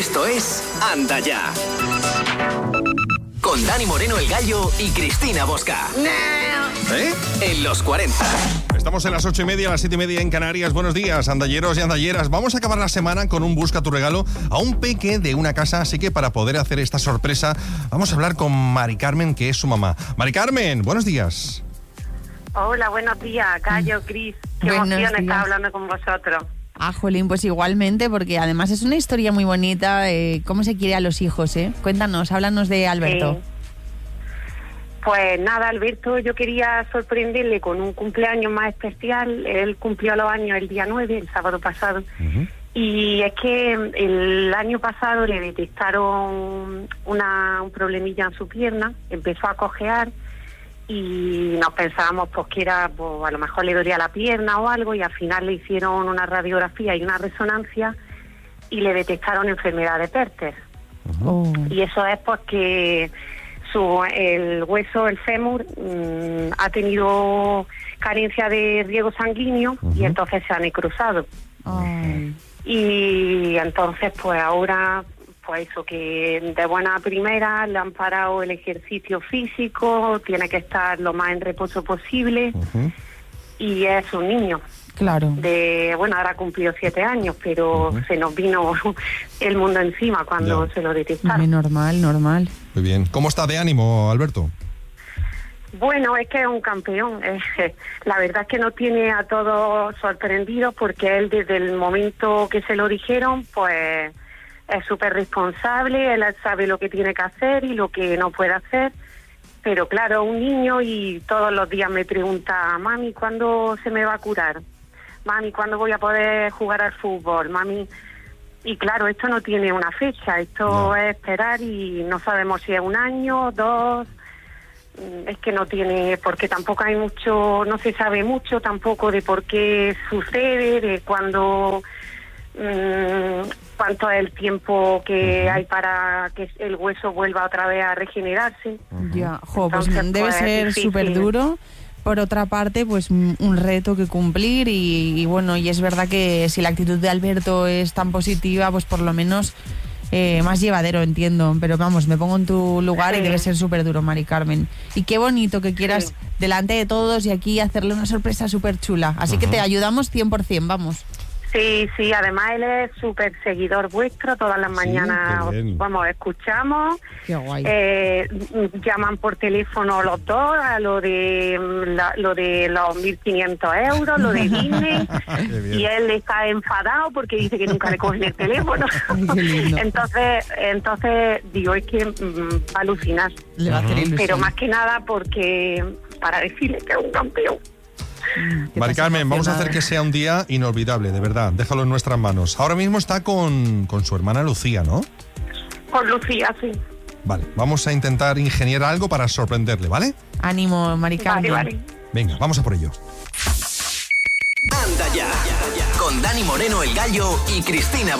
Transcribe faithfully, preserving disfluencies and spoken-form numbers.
Esto es Anda Ya. Con Dani Moreno el Gallo y Cristina Bosca. ¿Eh? En los cuarenta. Estamos en las ocho y media, las siete y media en Canarias. Buenos días, andalleros y andalleras. Vamos a acabar la semana con un Busca tu regalo a un peque de una casa. Así que para poder hacer esta sorpresa, vamos a hablar con Mari Carmen, que es su mamá. Mari Carmen, buenos días. Hola, buenos días, Gallo, Cris. Qué Buenos emoción días. estar hablando con vosotros. Ah, jolín, pues igualmente, porque además es una historia muy bonita. Eh, ¿Cómo se quiere a los hijos, eh? Cuéntanos, háblanos de Alberto. Sí. Pues nada, Alberto, yo quería sorprenderle con un cumpleaños más especial. Él cumplió los años el día nueve, el sábado pasado. Uh-huh. Y es que el año pasado le detectaron una, un problemilla en su pierna, empezó a cojear y nos pensábamos pues que era, pues, a lo mejor le dolía la pierna o algo, y al final le hicieron una radiografía y una resonancia y le detectaron enfermedad de Perter. Oh. Y eso es pues que su, el hueso, el fémur, mmm, ha tenido carencia de riego sanguíneo. Uh-huh. Y entonces se ha necrosado. Ay. Y entonces pues ahora, pues eso, que de buena primera le han parado el ejercicio físico, tiene que estar lo más en reposo posible. Uh-huh. Y es un niño. Claro. De, bueno, ahora cumplió siete años, pero uh-huh. se nos vino el mundo encima cuando ya. se lo detectaron. Muy normal, normal. Muy bien. ¿Cómo está de ánimo, Alberto? Bueno, es que es un campeón. Eh, la verdad es que nos tiene a todos sorprendidos, porque él desde el momento que se lo dijeron, pues es súper responsable, él sabe lo que tiene que hacer y lo que no puede hacer. Pero claro, un niño, y todos los días me pregunta: mami, ¿cuándo se me va a curar? Mami, ¿cuándo voy a poder jugar al fútbol? Mami, y claro, esto no tiene una fecha, esto no. es esperar, y no sabemos si es un año, dos, es que no tiene, porque tampoco hay mucho, no se sabe mucho tampoco de por qué sucede, de cuándo, mmm, cuánto es el tiempo que uh-huh. hay para que el hueso vuelva otra vez a regenerarse. Uh-huh. Ya, jo, Entonces, pues debe pues, ser súper duro. Por otra parte, pues un reto que cumplir y, y bueno, y es verdad que si la actitud de Alberto es tan positiva, pues por lo menos eh, más llevadero, entiendo. Pero vamos, me pongo en tu lugar, sí. Y debe ser súper duro, Mari Carmen. Y qué bonito que quieras sí. delante de todos y aquí hacerle una sorpresa súper chula. Así uh-huh. que te ayudamos cien por ciento, vamos. Sí, sí, además él es súper seguidor vuestro, todas las mañanas, sí, vamos, escuchamos. Qué guay. Eh, llaman por teléfono los dos a lo de la, lo de los mil quinientos euros, lo de Disney, y él está enfadado porque dice que nunca le cogen el teléfono. Ay, entonces, entonces digo, es que mmm, va a alucinar. Le va a hacer ilusión. Pero más que nada porque, para decirle que es un campeón. Mari Carmen, vamos a hacer que sea un día inolvidable, de verdad. Déjalo en nuestras manos. Ahora mismo está con, con su hermana Lucía, ¿no? Con Lucía, sí. Vale, vamos a intentar ingeniar algo para sorprenderle, ¿vale? Ánimo, Mari Carmen. Vale, vale. Venga, vamos a por ello. Anda Ya. Con Dani Moreno el Gallo y Cristina